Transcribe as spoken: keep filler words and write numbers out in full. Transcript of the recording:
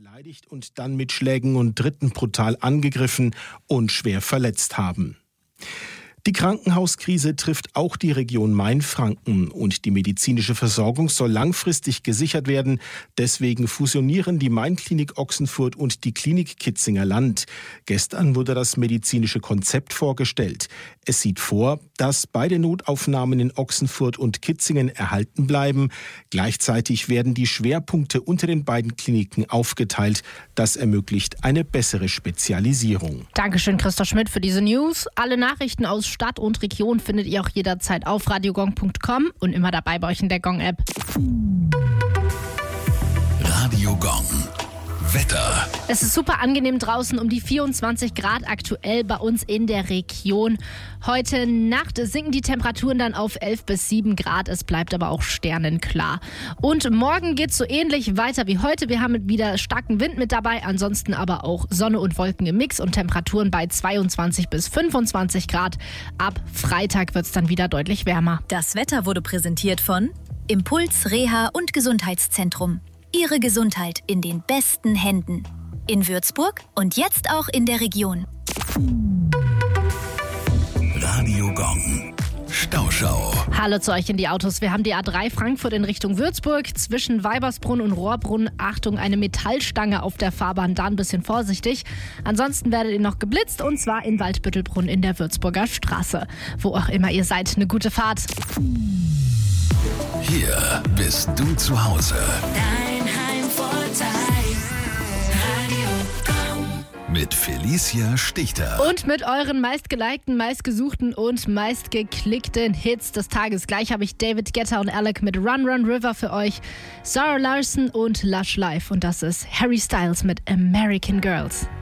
beleidigt und dann mit Schlägen und Tritten brutal angegriffen und schwer verletzt haben. Die Krankenhauskrise trifft auch die Region Mainfranken und die medizinische Versorgung soll langfristig gesichert werden. Deswegen fusionieren die Main-Klinik Ochsenfurt und die Klinik Kitzinger Land. Gestern wurde das medizinische Konzept vorgestellt. Es sieht vor, dass beide Notaufnahmen in Ochsenfurt und Kitzingen erhalten bleiben. Gleichzeitig werden die Schwerpunkte unter den beiden Kliniken aufgeteilt. Das ermöglicht eine bessere Spezialisierung. Dankeschön, Christoph Schmidt, für diese News. Alle Nachrichten aus Stadt und Region findet ihr auch jederzeit auf radiogong punkt com und immer dabei bei euch in der Gong-App. Radio Gong. Wetter. Es ist super angenehm draußen, um die vierundzwanzig Grad aktuell bei uns in der Region. Heute Nacht sinken die Temperaturen dann auf elf bis sieben Grad. Es bleibt aber auch sternenklar. Und morgen geht es so ähnlich weiter wie heute. Wir haben wieder starken Wind mit dabei. Ansonsten aber auch Sonne und Wolken im Mix und Temperaturen bei zweiundzwanzig bis fünfundzwanzig Grad. Ab Freitag wird es dann wieder deutlich wärmer. Das Wetter wurde präsentiert von Impuls Reha und Gesundheitszentrum. Ihre Gesundheit in den besten Händen. In Würzburg und jetzt auch in der Region. Radio Gong. Stauschau. Hallo zu euch in die Autos. Wir haben die A drei Frankfurt in Richtung Würzburg. Zwischen Weibersbrunn und Rohrbrunn, Achtung, eine Metallstange auf der Fahrbahn. Da ein bisschen vorsichtig. Ansonsten werdet ihr noch geblitzt und zwar in Waldbüttelbrunn in der Würzburger Straße. Wo auch immer ihr seid, eine gute Fahrt. Hier bist du zu Hause. Dein Heimvorteil. Radio Gong. Mit Felicia Stichter. Und mit euren meistgelikten, meistgesuchten und meistgeklickten Hits des Tages. Gleich habe ich David Guetta und Alec mit Run Run River für euch. Sarah Larson und Lush Life. Und das ist Harry Styles mit American Girls.